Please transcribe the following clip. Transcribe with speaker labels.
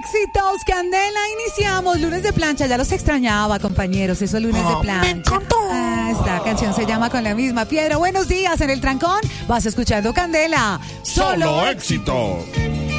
Speaker 1: éxitos, Candela, iniciamos lunes de plancha, ya los extrañaba, compañeros, eso es lunes de plancha.
Speaker 2: Me encantó.
Speaker 1: Esta canción se llama Con la misma piedra. Buenos días, en el trancón vas escuchando Candela,
Speaker 2: Solo éxito.